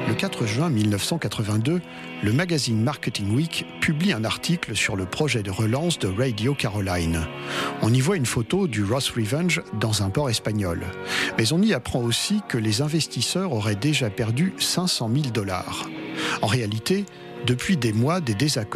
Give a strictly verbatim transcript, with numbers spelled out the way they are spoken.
Le quatre juin mille neuf cent quatre-vingt-deux, le magazine Marketing Week publie un article sur le projet de relance de Radio Caroline. On y voit une photo du Ross Revenge dans un port espagnol. Mais on y apprend aussi que les investisseurs auraient déjà perdu cinq cent mille dollars. En réalité, depuis des mois, des désaccords